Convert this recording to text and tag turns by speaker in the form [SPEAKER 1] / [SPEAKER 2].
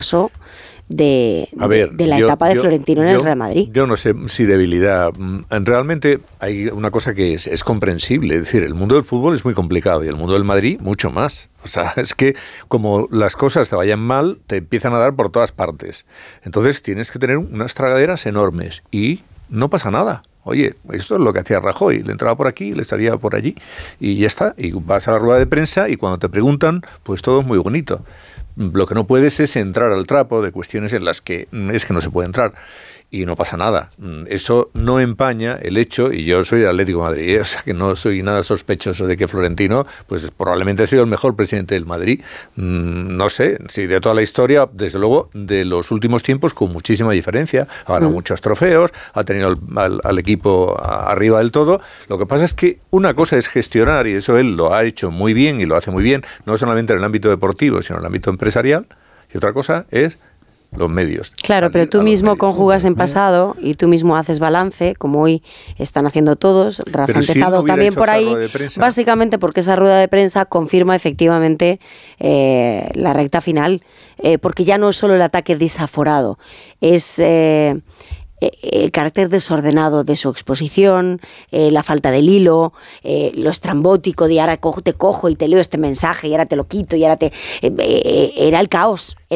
[SPEAKER 1] de la etapa de Florentino en el Real Madrid.
[SPEAKER 2] Yo no sé si debilidad. Realmente hay una cosa que es comprensible. Es decir, el mundo del fútbol es muy complicado y el mundo del Madrid mucho más. O sea, es que como las cosas te vayan mal, te empiezan a dar por todas partes. Entonces tienes que tener unas tragaderas enormes y no pasa nada. Oye, esto es lo que hacía Rajoy, le entraba por aquí, le salía por allí y ya está. Y vas a la rueda de prensa y cuando te preguntan, pues todo es muy bonito. Lo que no puedes es entrar al trapo de cuestiones en las que es que no se puede entrar y no pasa nada. Eso no empaña el hecho, y yo soy del Atlético de Madrid, o sea que no soy nada sospechoso de que Florentino pues probablemente ha sido el mejor presidente del Madrid. No sé, si de toda la historia, desde luego de los últimos tiempos con muchísima diferencia. Ha ganado muchos trofeos, ha tenido al equipo arriba del todo. Lo que pasa es que una cosa es gestionar, y eso él lo ha hecho muy bien y lo hace muy bien, no solamente en el ámbito deportivo, sino en el ámbito empresarial, y otra cosa es los medios.
[SPEAKER 1] Claro, pero tú mismo conjugas en pasado y tú mismo haces balance, como hoy están haciendo todos. Rafa ha empezado también por ahí, básicamente porque esa rueda de prensa confirma efectivamente la recta final, porque ya no es solo el ataque desaforado, es el carácter desordenado de su exposición, la falta del hilo, lo estrambótico de ahora te cojo y te leo este mensaje y ahora te lo quito y ahora era el caos.